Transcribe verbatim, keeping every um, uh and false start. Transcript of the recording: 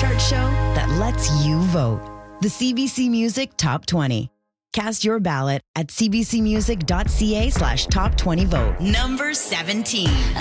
chart show that lets you vote. The C B C Music Top twenty. Cast your ballot at cbcmusic.ca slash top 20 vote. Number seventeen.